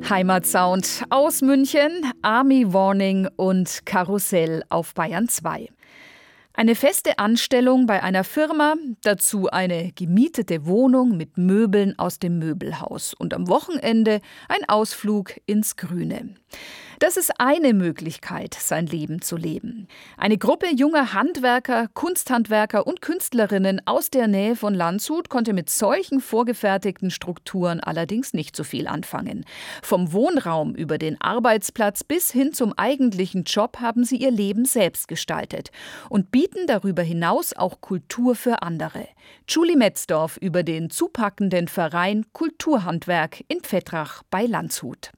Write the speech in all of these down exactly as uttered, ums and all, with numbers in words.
Heimatsound aus München, Army Warning und Karussell auf Bayern zwei. Eine feste Anstellung bei einer Firma, dazu eine gemietete Wohnung mit Möbeln aus dem Möbelhaus und am Wochenende ein Ausflug ins Grüne. Das ist eine Möglichkeit, sein Leben zu leben. Eine Gruppe junger Handwerker, Kunsthandwerker und Künstlerinnen aus der Nähe von Landshut konnte mit solchen vorgefertigten Strukturen allerdings nicht so viel anfangen. Vom Wohnraum über den Arbeitsplatz bis hin zum eigentlichen Job haben sie ihr Leben selbst gestaltet und bieten darüber hinaus auch Kultur für andere. Julie Metzdorf über den zupackenden Verein Kulturhandwerk in Pfettrach bei Landshut.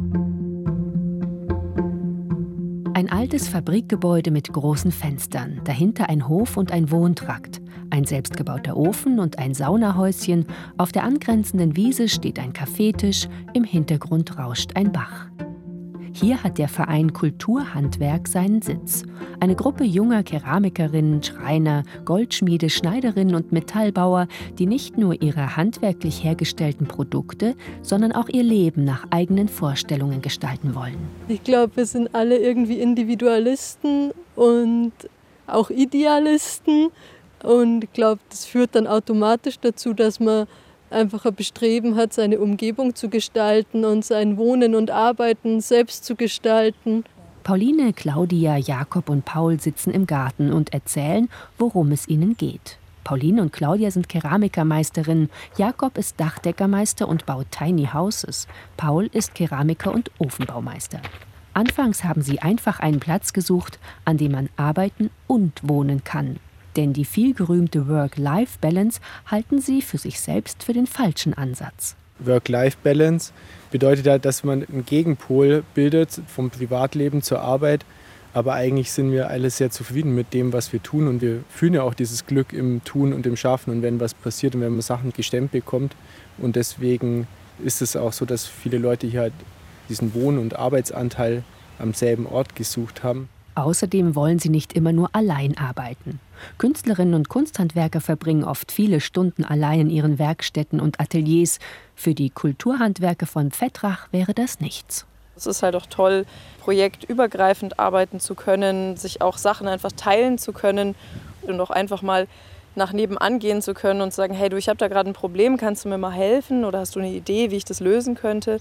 Ein altes Fabrikgebäude mit großen Fenstern, dahinter ein Hof und ein Wohntrakt, ein selbstgebauter Ofen und ein Saunahäuschen, auf der angrenzenden Wiese steht ein Kaffeetisch, im Hintergrund rauscht ein Bach. Hier hat der Verein Kulturhandwerk seinen Sitz. Eine Gruppe junger Keramikerinnen, Schreiner, Goldschmiede, Schneiderinnen und Metallbauer, die nicht nur ihre handwerklich hergestellten Produkte, sondern auch ihr Leben nach eigenen Vorstellungen gestalten wollen. Ich glaube, wir sind alle irgendwie Individualisten und auch Idealisten. Und ich glaube, das führt dann automatisch dazu, dass man einfach ein Bestreben hat, seine Umgebung zu gestalten und sein Wohnen und Arbeiten selbst zu gestalten. Pauline, Claudia, Jakob und Paul sitzen im Garten und erzählen, worum es ihnen geht. Pauline und Claudia sind Keramikermeisterinnen, Jakob ist Dachdeckermeister und baut Tiny Houses, Paul ist Keramiker und Ofenbaumeister. Anfangs haben sie einfach einen Platz gesucht, an dem man arbeiten und wohnen kann. Denn die vielgerühmte Work-Life-Balance halten sie für sich selbst für den falschen Ansatz. Work-Life-Balance bedeutet ja, dass man einen Gegenpol bildet vom Privatleben zur Arbeit. Aber eigentlich sind wir alle sehr zufrieden mit dem, was wir tun. Und wir fühlen ja auch dieses Glück im Tun und im Schaffen und wenn was passiert und wenn man Sachen gestemmt bekommt. Und deswegen ist es auch so, dass viele Leute hier halt diesen Wohn- und Arbeitsanteil am selben Ort gesucht haben. Außerdem wollen sie nicht immer nur allein arbeiten. Künstlerinnen und Kunsthandwerker verbringen oft viele Stunden allein in ihren Werkstätten und Ateliers. Für die Kulturhandwerker von Pfettrach wäre das nichts. Es ist halt auch toll, projektübergreifend arbeiten zu können, sich auch Sachen einfach teilen zu können und auch einfach mal nach nebenan gehen zu können und sagen, hey du, ich habe da gerade ein Problem, kannst du mir mal helfen oder hast du eine Idee, wie ich das lösen könnte?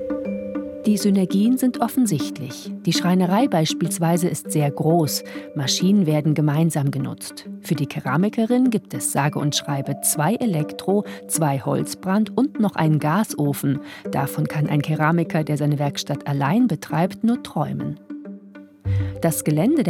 Die Synergien sind offensichtlich. Die Schreinerei beispielsweise ist sehr groß. Maschinen werden gemeinsam genutzt. Für die Keramikerin gibt es sage und schreibe zwei Elektro-, zwei Holzbrand und noch einen Gasofen. Davon kann ein Keramiker, der seine Werkstatt allein betreibt, nur träumen. Das Gelände der